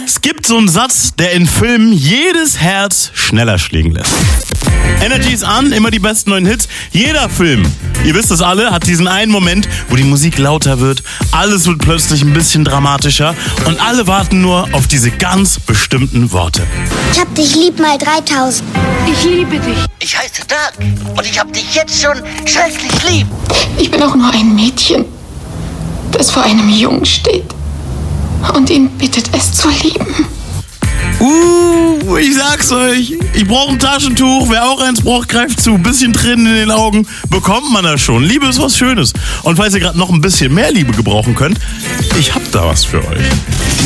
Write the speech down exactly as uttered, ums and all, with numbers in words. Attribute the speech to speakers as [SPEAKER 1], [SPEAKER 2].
[SPEAKER 1] Es gibt so einen Satz, der in Filmen jedes Herz schneller schlägen lässt. Energy ist an, immer die besten neuen Hits. Jeder Film, ihr wisst es alle, hat diesen einen Moment, wo die Musik lauter wird, alles wird plötzlich ein bisschen dramatischer und alle warten nur auf diese ganz bestimmten Worte.
[SPEAKER 2] Ich hab dich lieb mal dreitausend.
[SPEAKER 3] Ich liebe dich.
[SPEAKER 4] Ich heiße Doug und ich hab dich jetzt schon schrecklich lieb.
[SPEAKER 3] Ich bin auch nur ein Mädchen, das vor einem Jungen steht und ihn bittet, es zu lieben.
[SPEAKER 1] Uh, ich sag's euch, ich brauche ein Taschentuch, wer auch eins braucht, greift zu. Bisschen Tränen in den Augen, bekommt man das schon. Liebe ist was Schönes. Und falls ihr gerade noch ein bisschen mehr Liebe gebrauchen könnt, ich hab da was für euch.